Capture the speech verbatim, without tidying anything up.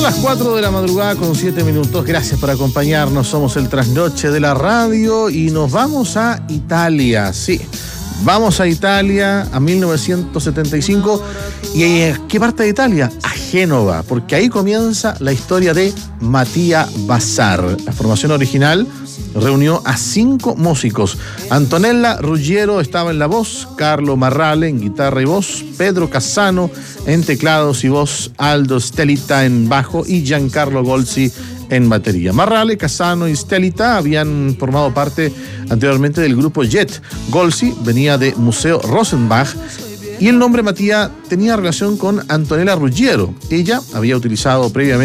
las cuatro de la madrugada con siete minutos. Gracias por acompañarnos. Somos el Trasnoche de la radio y nos vamos a Italia. Sí, vamos a Italia a mil novecientos setenta y cinco. ¿Y a qué parte de Italia? A Génova, porque ahí comienza la historia de Mattia Bazar. La formación original reunió a cinco músicos. Antonella Ruggiero estaba en la voz, Carlo Marrale en guitarra y voz, Pedro Cassano en teclados y voz, Aldo Stellita en bajo y Giancarlo Golzi en batería. Marrale, Cassano y Stellita habían formado parte anteriormente del grupo Jet. Golzi venía de Museo Rosenbach y el nombre Mattia tenía relación con Antonella Ruggiero. Ella había utilizado previamente